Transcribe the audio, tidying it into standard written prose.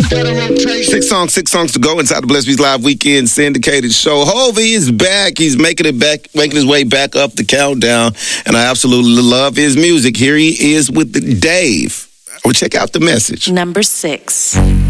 Six songs to go inside the Blessed Beats Live Weekend syndicated show. Hovey is making his way back up the countdown, and I absolutely love his music. Here he is with Dave. Well, check out the message. Number 6.